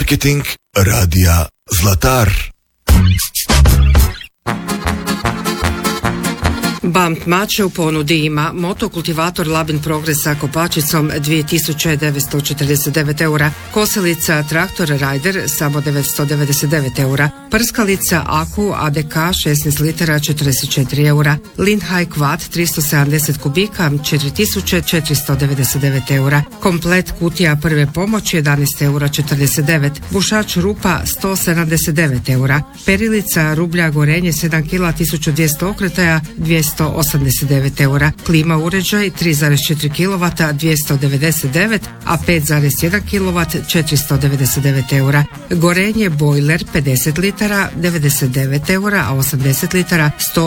Marketing radija Zlatar. BAMT Mače u ponudi ima motokultivator Labin Progress sa kopačicom 2949 eura, kosilica Traktor Rider samo 999 eura, prskalica Aku ADK 16 litara 44 eura, Lindhaj Quad 370 kubika 4499 eura, komplet kutija prve pomoći 11 eura 49, bušač rupa 179 eura, perilica rublja gorenje 7 kg 1200 okretaja 289 eura, klima uređaj 3,4 kW 299, a 5,1 kW 499 eura, gorenje bojler 50 litara 99 eura, a 80 litara